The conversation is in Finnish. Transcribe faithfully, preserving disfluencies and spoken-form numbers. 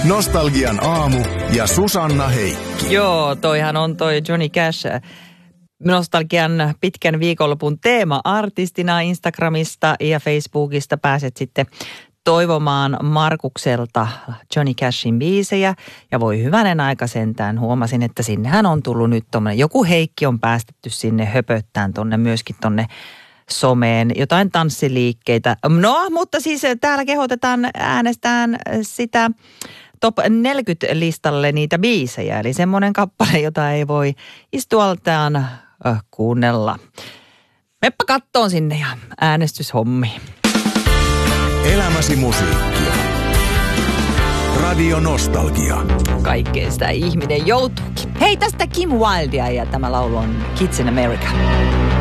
Nostalgian aamu ja Susanna Heikki. Joo, toihan on toi Johnny Cash Nostalgian pitkän viikonlopun teema artistina. Instagramista ja Facebookista pääset sitten toivomaan Markukselta Johnny Cashin biisejä. Ja voi hyvänen aika sentään. Huomasin, että sinnehän on tullut nyt tommoinen. Joku Heikki on päästetty sinne höpöttään tonne myöskin tonne someen. Jotain tanssiliikkeitä. No, mutta siis täällä kehotetaan äänestään sitä top neljäkymmentä-listalle niitä biisejä. Eli semmoinen kappale, jota ei voi istualtaan äh, kuunnella. Meppä kattoon sinne ja äänestyshommi. Elämäsi musiikkia. Radio Nostalgia. Kaikkeen sitä ihminen joutuukin. Hei, tästä Kim Wildea ja tämä laulu on Kids in America.